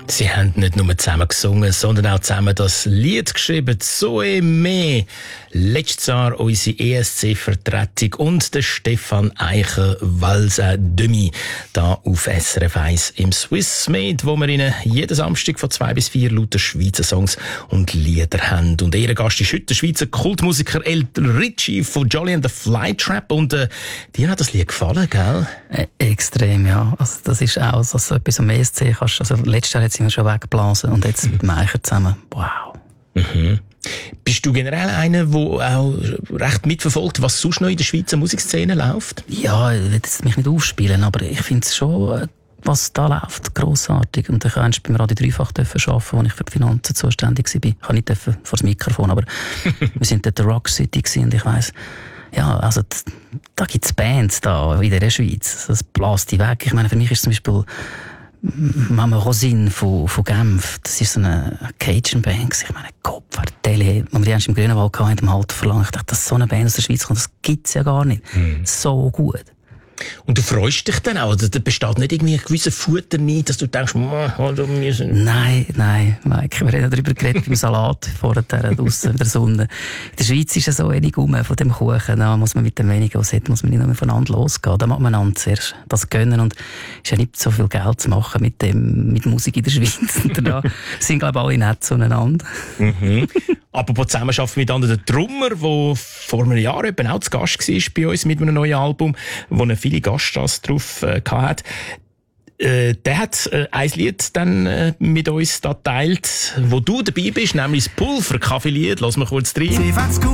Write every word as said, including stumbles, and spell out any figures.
Sie haben nicht nur zusammen gesungen, sondern auch zusammen das Lied geschrieben. «Zoe Me». Letztes Jahr unsere E S C-Vertretung und der Stefan Eicher Valsa Demi da auf S R F eins im Swiss Med, wo wir Ihnen jeden Samstag von zwei bis vier lauter Schweizer Songs und Lieder haben. Und ihr Gast ist heute der Schweizer Kultmusiker El Ritchie von Jolly and the Flytrap. Und äh, dir hat das Lied gefallen, gell? Äh, extrem, ja. Also, das ist auch so, so etwas am E S C kannst. Also letztes Jahr hat sie mir schon weggeblasen und jetzt mit dem Eicher zusammen. Wow. Mhm. Bist du generell einer, der auch recht mitverfolgt, was sonst noch in der Schweizer Musikszene läuft? Ja, ich will jetzt mich nicht aufspielen, aber ich finde es schon, was da läuft, grossartig. Und ich durfte beim Radio Dreifach arbeiten, wo ich für die Finanzen zuständig war. Ich kann nicht vor das Mikrofon, aber wir sind dort in der Rock City gewesen und ich weiss, ja, also da gibt es Bands da in der Schweiz. Das bläst die weg. Ich meine, für mich ist zum Beispiel Mama Rosine von, von Genf, das ist so eine Cajun-Band. Ich meine, Gott, Tele, wenn wir die erst im Grünenwald hatten, im Halter verlangt, ich dachte, dass so eine Band aus der Schweiz kommt, das gibt's ja gar nicht. Mhm. So gut. Und du freust dich dann auch? Da besteht nicht irgendwie ein gewisser Futter nie, dass du denkst, also wir sind... Nein, nein, Mike, wir haben darüber geredet beim Salat vorher draussen in der Sonne. In der Schweiz ist ja so wenig rum von dem Kuchen. Da muss man mit dem wenigen, was hat, muss man nicht mehr voneinander losgehen. Da muss man einander zuerst das gönnen. Und es ist ja nicht so viel Geld zu machen mit dem, mit Musik in der Schweiz. Und da sind, glaube ich, alle nett zueinander. Mhm. Apropos Zusammenarbeit mit anderen, der Drummer, der vor einem Jahr eben auch zu Gast war bei uns mit einem neuen Album, wo er viele Gaststars drauf äh, hatte. Äh, der hat äh, ein Lied dann äh, mit uns da geteilt, wo du dabei bist, nämlich das Pulver-Kaffee-Lied. Lass mal kurz rein.